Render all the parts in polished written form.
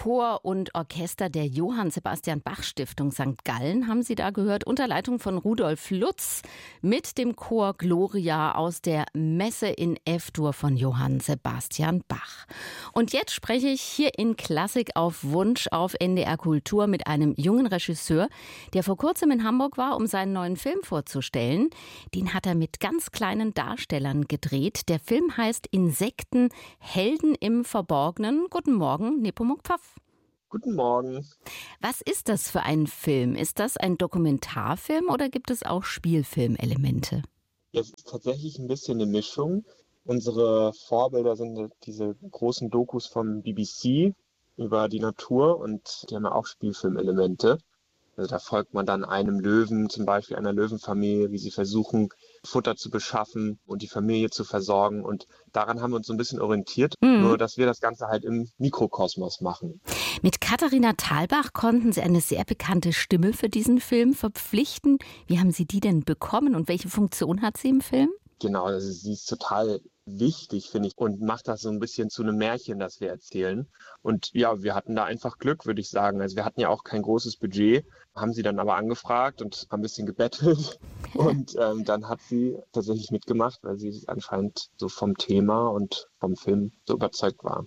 Chor und Orchester der Johann Sebastian Bach Stiftung St. Gallen haben Sie da gehört, unter Leitung von Rudolf Lutz mit dem Chor Gloria aus der Messe in F-Dur von Johann Sebastian Bach. Und jetzt spreche ich hier in Klassik auf Wunsch auf NDR Kultur mit einem jungen Regisseur, der vor kurzem in Hamburg war, um seinen neuen Film vorzustellen. Den hat er mit ganz kleinen Darstellern gedreht. Der Film heißt Insekten, Helden im Verborgenen. Guten Morgen, Nepomuk Pfaff. Guten Morgen. Was ist das für ein Film? Ist das ein Dokumentarfilm oder gibt es auch Spielfilmelemente? Es ist tatsächlich ein bisschen eine Mischung. Unsere Vorbilder sind diese großen Dokus vom BBC über die Natur und die haben ja auch Spielfilmelemente. Also da folgt man dann einem Löwen, zum Beispiel einer Löwenfamilie, wie sie versuchen, Futter zu beschaffen und die Familie zu versorgen. Und daran haben wir uns so ein bisschen orientiert, nur dass wir das Ganze halt im Mikrokosmos machen. Mit Katharina Thalbach konnten Sie eine sehr bekannte Stimme für diesen Film verpflichten. Wie haben Sie die denn bekommen und welche Funktion hat sie im Film? Genau, also sie ist total wichtig, finde ich, und macht das so ein bisschen zu einem Märchen, das wir erzählen. Und ja, wir hatten da einfach Glück, würde ich sagen. Also wir hatten ja auch kein großes Budget, haben sie dann aber angefragt und haben ein bisschen gebettelt. Und dann hat sie tatsächlich mitgemacht, weil sie anscheinend so vom Thema und vom Film so überzeugt war.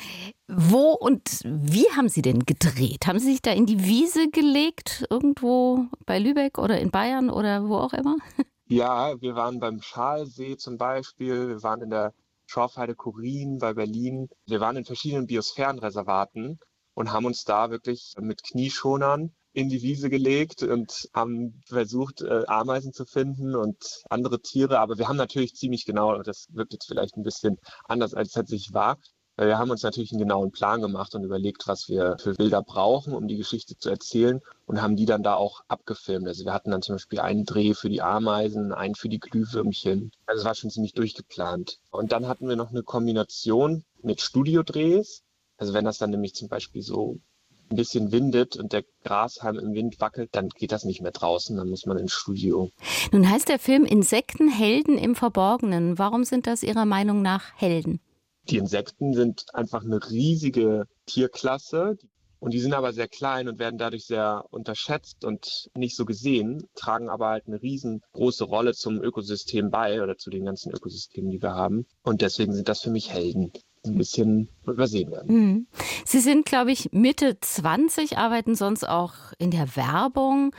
Wo und wie haben Sie denn gedreht? Haben Sie sich da in die Wiese gelegt, irgendwo bei Lübeck oder in Bayern oder wo auch immer? Ja, wir waren beim Schalsee zum Beispiel, wir waren in der Schorfheide Chorin bei Berlin. Wir waren in verschiedenen Biosphärenreservaten und haben uns da wirklich mit Knieschonern in die Wiese gelegt und haben versucht, Ameisen zu finden und andere Tiere. Aber wir haben natürlich ziemlich genau, das wirkt jetzt vielleicht ein bisschen anders, als es tatsächlich war. Wir haben uns natürlich einen genauen Plan gemacht und überlegt, was wir für Bilder brauchen, um die Geschichte zu erzählen und haben die dann da auch abgefilmt. Also wir hatten dann zum Beispiel einen Dreh für die Ameisen, einen für die Glühwürmchen. Also es war schon ziemlich durchgeplant. Und dann hatten wir noch eine Kombination mit Studiodrehs. Also wenn das dann nämlich zum Beispiel so ein bisschen windet und der Grashalm im Wind wackelt, dann geht das nicht mehr draußen, dann muss man ins Studio. Nun heißt der Film Insekten, Helden im Verborgenen. Warum sind das Ihrer Meinung nach Helden? Die Insekten sind einfach eine riesige Tierklasse und die sind aber sehr klein und werden dadurch sehr unterschätzt und nicht so gesehen, tragen aber halt eine riesengroße Rolle zum Ökosystem bei oder zu den ganzen Ökosystemen, die wir haben. Und deswegen sind das für mich Helden, die ein bisschen übersehen werden. Sie sind, glaube ich, Mitte 20, arbeiten sonst auch in der Werbung.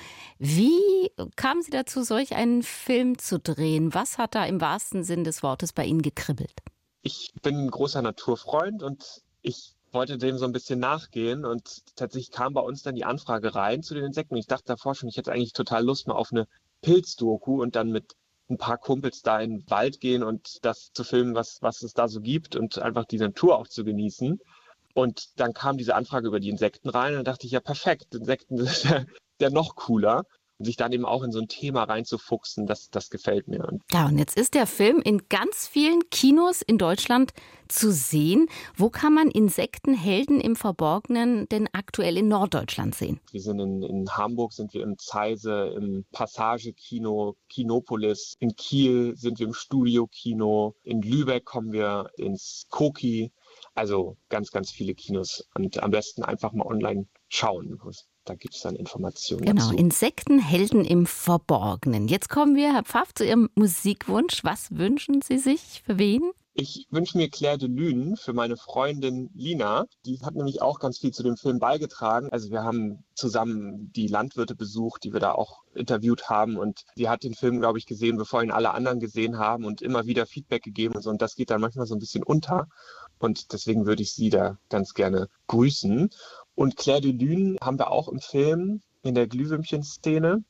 Wie kamen Sie dazu, solch einen Film zu drehen? Was hat da im wahrsten Sinn des Wortes bei Ihnen gekribbelt? Ich bin ein großer Naturfreund und ich wollte dem so ein bisschen nachgehen und tatsächlich kam bei uns dann die Anfrage rein zu den Insekten. Ich dachte davor schon, ich hätte eigentlich total Lust mal auf eine Pilzdoku und dann mit ein paar Kumpels da in den Wald gehen und das zu filmen, was es da so gibt und einfach die Natur auch zu genießen. Und dann kam diese Anfrage über die Insekten rein und dann dachte ich, ja perfekt, Insekten sind ja noch cooler. Und sich dann eben auch in so ein Thema reinzufuchsen, das gefällt mir. Ja, und jetzt ist der Film in ganz vielen Kinos in Deutschland zu sehen. Wo kann man Insekten, Helden im Verborgenen denn aktuell in Norddeutschland sehen? Wir sind in Hamburg, sind wir im Zeise, im Passage-Kino, Kinopolis. In Kiel sind wir im Studio-Kino. In Lübeck kommen wir ins Koki. Also ganz, ganz viele Kinos. Und am besten einfach mal online schauen. Da gibt es dann Informationen dazu. Genau, Insekten, Helden im Verborgenen. Jetzt kommen wir, Herr Pfaff, zu Ihrem Musikwunsch. Was wünschen Sie sich? Für wen? Ich wünsche mir Clair de Lune für meine Freundin Lina. Die hat nämlich auch ganz viel zu dem Film beigetragen. Also wir haben zusammen die Landwirte besucht, die wir da auch interviewt haben. Und sie hat den Film, glaube ich, gesehen, bevor ihn alle anderen gesehen haben und immer wieder Feedback gegeben und so. Und das geht dann manchmal so ein bisschen unter. Und deswegen würde ich sie da ganz gerne grüßen. Und Clair de Lune haben wir auch im Film in der Glühwürmchen-Szene.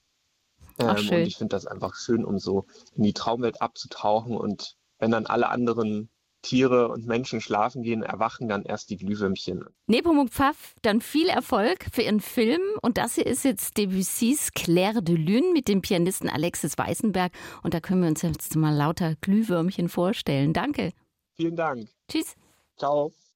Und ich finde das einfach schön, um so in die Traumwelt abzutauchen. Und wenn dann alle anderen Tiere und Menschen schlafen gehen, erwachen dann erst die Glühwürmchen. Nepomuk Pfaff, dann viel Erfolg für Ihren Film. Und das hier ist jetzt Debussys Clair de Lune mit dem Pianisten Alexis Weißenberg. Und da können wir uns jetzt mal lauter Glühwürmchen vorstellen. Danke. Vielen Dank. Tschüss. Ciao.